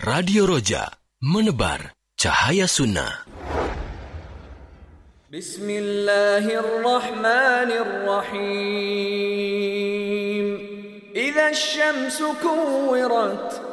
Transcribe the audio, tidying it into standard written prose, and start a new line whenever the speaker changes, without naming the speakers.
Radio Roja, menebar cahaya sunnah.
Bismillahirrahmanirrahim. Idza asy-syamsu kuwirat